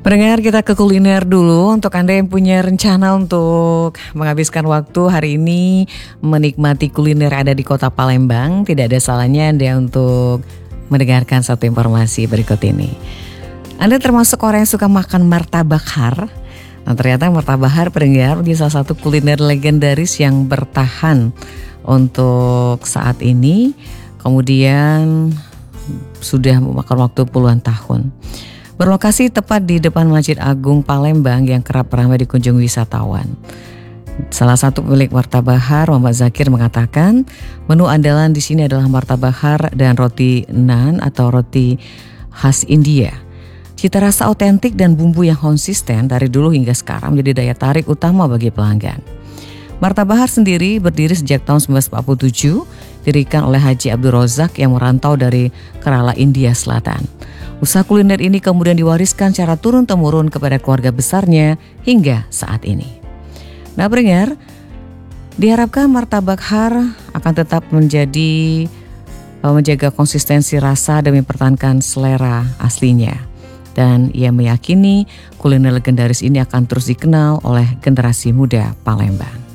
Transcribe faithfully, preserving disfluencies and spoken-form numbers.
Pendengar, kita ke kuliner dulu. Untuk Anda yang punya rencana untuk menghabiskan waktu hari ini menikmati kuliner ada di kota Palembang, tidak ada salahnya Anda untuk mendengarkan satu informasi berikut ini. Anda termasuk orang yang suka makan martabak har. Nah, ternyata martabak har, pendengar, menjadi salah satu kuliner legendaris yang bertahan untuk saat ini. Kemudian sudah memakan waktu puluhan tahun. Berlokasi tepat di depan Masjid Agung Palembang yang kerap ramai dikunjungi wisatawan. Salah satu pemilik martabak har, Muhammad Zakir, mengatakan menu andalan di sini adalah martabak har dan roti naan atau roti khas India. Cita rasa otentik dan bumbu yang konsisten dari dulu hingga sekarang menjadi daya tarik utama bagi pelanggan. Martabak har sendiri berdiri sejak tahun seribu sembilan ratus empat puluh tujuh, didirikan oleh Haji Abdul Razak yang merantau dari Kerala, India Selatan. Usaha kuliner ini kemudian diwariskan secara turun-temurun kepada keluarga besarnya hingga saat ini. Nah, pendengar, diharapkan martabak har akan tetap menjadi menjaga konsistensi rasa demi mempertahankan selera aslinya. Dan ia meyakini kuliner legendaris ini akan terus dikenal oleh generasi muda Palembang.